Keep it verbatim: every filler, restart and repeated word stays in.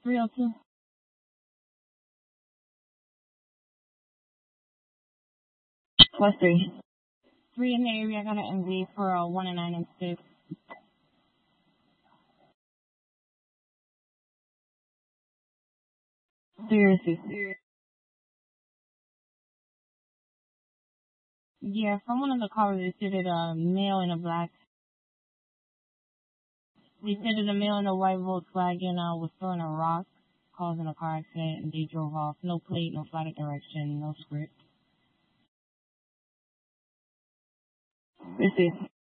three oh two. Plus three. Three in the area. I got an M V for a one and nine and six. Three or six. Yeah, from one of the callers, they said it a male in a black. They said it a male in a white Volkswagen uh, was throwing a rock, causing a car accident, and they drove off. No plate, no flight of direction, no script. This is